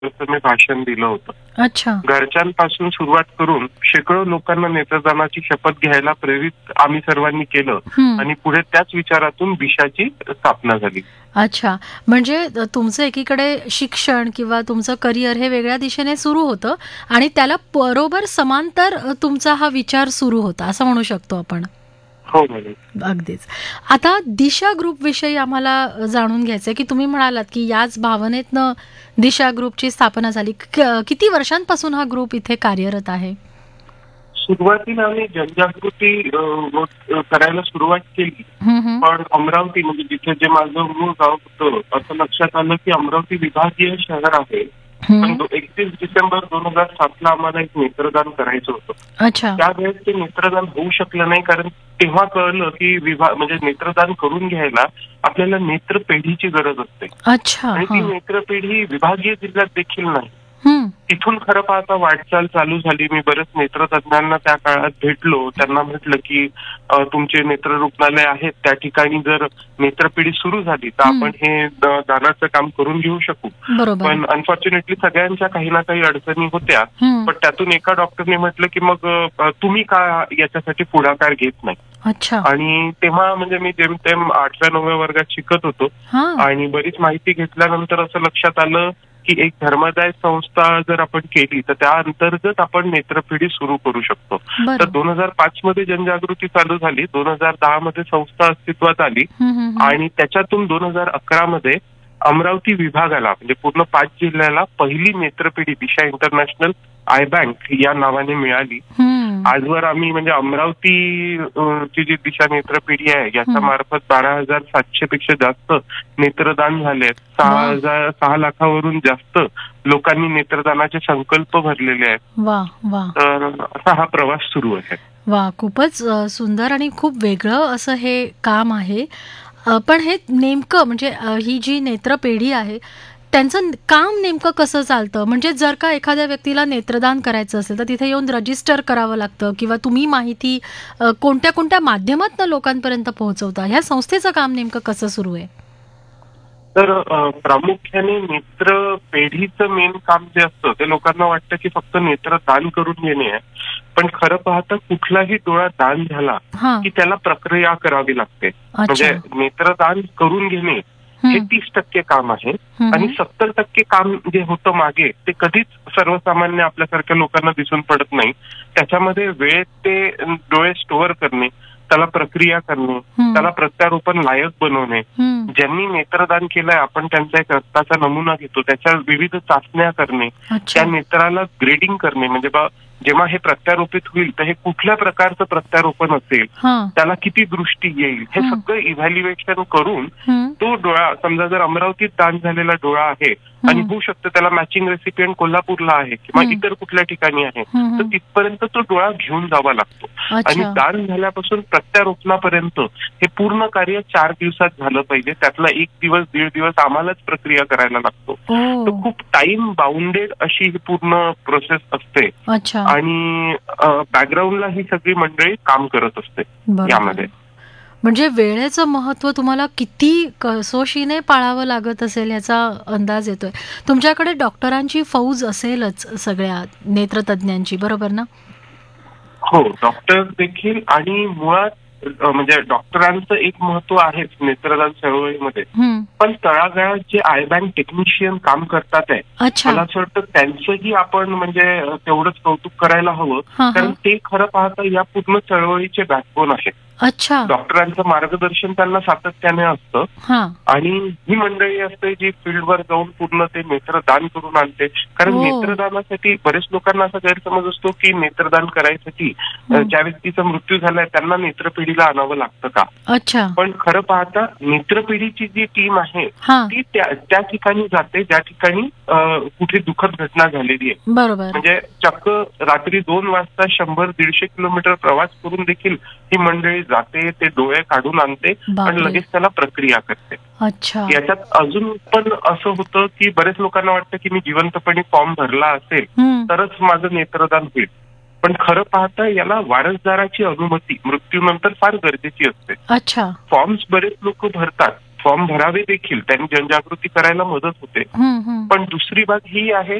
मी भाषण दिलं होतं. अच्छा. घरच्यांपासून सुरुवात करून शेकडो लोकांना नेत्रदानाची शपथ घ्यायला प्रेरित आम्ही सर्वांनी केलं आणि पुढे त्याच विचारातून दिशाची स्थापना झाली. अच्छा, म्हणजे तुमचं एकीकडे शिक्षण किंवा तुमचं करिअर हे वेगळ्या दिशेने सुरू होतं आणि त्याला बरोबर समांतर तुमचा हा विचार सुरू होता असं म्हणू शकतो आपण. हो मॅडम. अगदीच. आता दिशा ग्रुप विषयी आम्हाला जाणून घ्यायचंय की तुम्ही म्हणालात की याच भावनेतनं दिशा ग्रुपची स्थापना झाली. किती वर्षांपासून हा ग्रुप इथे कार्यरत आहे? सुरुवातीला आम्ही जनजागृती करायला सुरुवात केली, पण अमरावती म्हणजे जिथे जे माझं मूळ गाव होतं असं लक्षात आलं की अमरावती विभागीय शहर आहे. पण 31 डिसेंबर 2007 आम्हाला एक नेत्रदान करायचं होतं. अच्छा. त्यावेळेस ते नेत्रदान होऊ शकलं नाही, कारण तेव्हा कळलं की म्हणजे नेत्रदान करून घ्यायला आपल्याला नेत्रपेढीची गरज असते. अच्छा. आणि ती नेत्रपेढी विभागीय जिल्ह्यात देखील नाही. हम्म. तिथून खरं पाहता वाटचाल चालू झाली. मी बरेच नेत्रतज्ञांना त्या काळात भेटलो. त्यांना म्हटलं की तुमचे नेत्र रुग्णालय आहेत, त्या ठिकाणी जर नेत्रपिढी सुरू झाली तर आपण हे दानाचं काम करून घेऊ शकू. पण अनफॉर्च्युनेटली सगळ्यांच्या काही ना काही अडचणी होत्या. पण त्यातून एका डॉक्टरने म्हटलं की मग तुम्ही का याच्यासाठी पुढाकार घेत नाही. अच्छा. आणि तेव्हा म्हणजे मी जेमतेम 8व्या-9व्या वर्गात शिकत होतो आणि बरीच माहिती घेतल्यानंतर असं लक्षात आलं की एक धर्मदाय संस्था जर आपण केली तर त्या अंतर्गत आपण नेत्रपिढी सुरू करू शकतो. तर 2005 मध्ये जनजागृती चालू झाली, 2010 मध्ये संस्था अस्तित्वात आली आणि त्याच्यातून 2011 मध्ये अमरावती विभागाला म्हणजे पूर्ण 5 जिल्ह्याला पहिली नेत्रपिढी दिशा इंटरनॅशनल आय बँक या नावाने मिळाली. आजवर आम्ही म्हणजे अमरावती ची जी दिशा नेत्रपिढी आहे याच्या मार्फत 12,700 पेक्षा जास्त नेत्रदान झाले. 6 लाखावरून जास्त लोकांनी नेत्रदानाचे संकल्प भरलेले आहेत. वा वा. तर असा हा प्रवास सुरू आहे. वा, खूपच सुंदर आणि खूप वेगळं असं हे काम आहे. पण हे नेमकं म्हणजे ही जी नेत्रपेढी आहे त्यांचं काम नेमकं कसं चालतं? म्हणजे जर का एखाद्या व्यक्तीला नेत्रदान करायचं असेल तर तिथे येऊन रजिस्टर करावं लागतं किंवा तुम्ही माहिती कोणत्या कोणत्या माध्यमातून लोकांपर्यंत पोहोचवता? ह्या संस्थेचं काम नेमकं कसं सुरू आहे? तर प्रामुख्याने नेत्रपेढीचं मेन काम जे असतं ते लोकांना वाटतं की फक्त नेत्रदान करून घेणे आहे. पण खरं पाहता कुठलाही डोळा दान झाला की त्याला प्रक्रिया करावी लागते. म्हणजे नेत्रदान करून घेणे हे 30% काम आहे आणि 70% काम जे होतं मागे ते कधीच सर्वसामान्य आपल्यासारख्या लोकांना दिसून पडत नाही. त्याच्यामध्ये वेळेत ते डोळे स्टोअर करणे, त्याला प्रक्रिया करणे, त्याला प्रत्यारोपण लायक बनवणे, ज्यांनी नेत्रदान केलंय आपण त्यांचा एक रक्ताचा नमुना घेतो, त्याच्या विविध चाचण्या करणे, त्या नेत्राला ग्रेडिंग करणे, म्हणजे जेव्हा हे प्रत्यारोपित होईल तर हे कुठल्या प्रकारचं प्रत्यारोपण असेल, त्याला किती दृष्टी येईल, हे सगळं इव्हॅल्युएशन करून तो डोळा समजा जर अमरावतीत दान झालेला डोळा आहे आणि होऊ शकतं त्याला मॅचिंग रेसिपियंट कोल्हापूरला आहे किंवा इतर कुठल्या ठिकाणी आहे तर तिथपर्यंत तो डोळा घेऊन जावा लागतो. आणि दान झाल्यापासून प्रत्यारोपणापर्यंत हे पूर्ण कार्य 4 दिवसात झालं पाहिजे. त्यातला 1 दिवस 1.5 दिवस आम्हालाच प्रक्रिया करायला लागतो. तर खूप टाइम बाउंडेड अशी ही पूर्ण प्रोसेस असते आणि बॅकग्राऊंडला ही सगळी मंडळी काम करत असते यामध्ये. म्हणजे वेळेचं महत्व तुम्हाला किती कसोशीने पाळावं लागत असेल याचा अंदाज येतोय. तुमच्याकडे डॉक्टरांची फौज असेलच सगळ्या नेत्रतज्ञांची, बरोबर ना? हो, डॉक्टर देखील. आणि मुळात म्हणजे डॉक्टरांचं एक महत्व आहेच नेत्रदान चळवळीमध्ये, पण तळागाळात जे आय बँक टेक्निशियन काम करतात आहे मला असं वाटतं त्यांचंही आपण म्हणजे तेवढंच कौतुक करायला हवं, कारण ते खरं पाहता या पूर्ण चळवळीचे बॅकबोन आहेत. डॉक्टरांचं मार्गदर्शन त्यांना सातत्याने असतं आणि ही मंडळी असते जी फील्डवर जाऊन पूर्ण ते नेत्रदान करून आणते. कारण नेत्रदानासाठी बरेच लोकांना असा गैरसमज असतो की नेत्रदान करायसाठी ज्या व्यक्तीचा मृत्यू झालाय त्यांना नेत्रपिढीला आणावं लागतं का? पण खरं पाहता नेत्रपिढीची जी टीम आहे ती त्या ठिकाणी जाते ज्या ठिकाणी कुठे दुःखद घटना झालेली आहे. म्हणजे चक्क रात्री 2 वाजता 100-150 किलोमीटर प्रवास करून देखील ही मंडळी जाते, ते डोळे काढून आणते आणि लगेच त्याला प्रक्रिया करते. याच्यात अजून पण असं होतं की बरेच लोकांना वाटतं की मी जिवंतपणे फॉर्म भरला असेल तरच माझं नेत्रदान होईल. पण खरं पाहता याला वारसदाराची अनुमती मृत्यूनंतर फार गरजेची असते. फॉर्म्स बरेच लोक भरतात फॉर्म भरावे देखील, त्यांनी जनजागृती करायला मदत होते. हं, हं. पण दुसरी बाब ही आहे